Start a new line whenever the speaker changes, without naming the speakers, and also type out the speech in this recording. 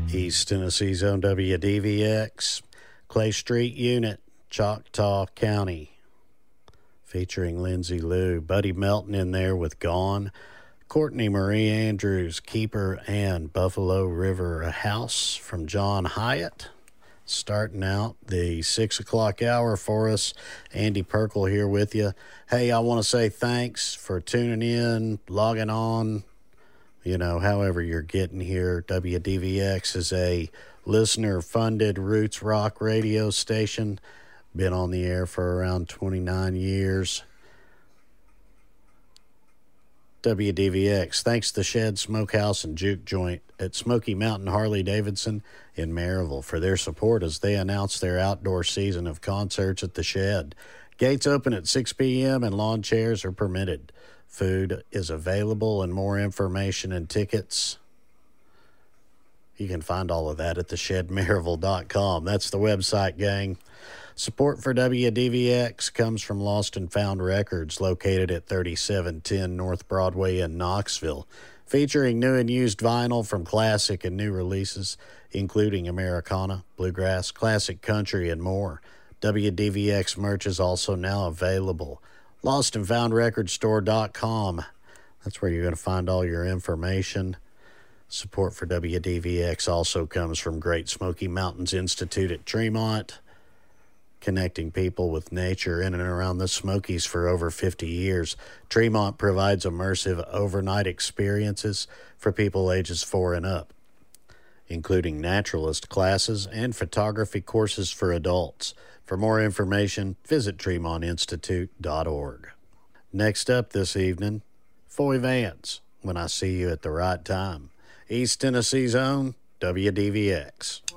East Tennessee's own WDVX, Clay Street Unit, Choctaw County, featuring Lindsay Lou, Buddy Melton in there with Gone, Courtney Marie Andrews, Keeper, and Buffalo River, a House from John Hyatt. Starting out the 6 o'clock hour for us. Andy Perkle here with you. Hey, I want to say thanks for tuning in, logging on, however you're getting here. WDVX is a listener-funded roots rock radio station. Been on the air for around 29 years. WDVX, thanks to Shed Smokehouse and Juke Joint at Smoky Mountain Harley-Davidson in Maryville for their support as they announce their outdoor season of concerts at the Shed. Gates open at 6 p.m. and lawn chairs are permitted. Food is available, and more information and tickets, you can find all of that at theshedmaryville.com. That's the website, gang. Support for WDVX comes from Lost and Found Records, located at 3710 North Broadway in Knoxville, featuring new and used vinyl from classic and new releases, including Americana, bluegrass, classic country, and more. WDVX merch is also now available. LostandFoundRecordStore.com. That's where you're going to find all your information. Support for WDVX also comes from Great Smoky Mountains Institute at Tremont, connecting people with nature in and around the Smokies for over 50 years. Tremont provides immersive overnight experiences for people ages 4 and up, including naturalist classes and photography courses for adults. For more information, visit TremontInstitute.org. Next up this evening, Foy Vance, When I See You at the Right Time. East Tennessee's own WDVX.